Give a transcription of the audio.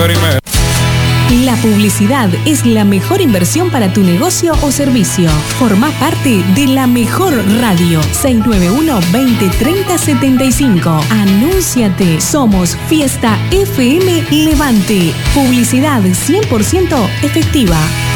La publicidad es la mejor inversión para tu negocio o servicio. Formá parte de La Mejor Radio. 691-2030-75. Anúnciate. Somos Fiesta FM Levante. Publicidad 100% efectiva.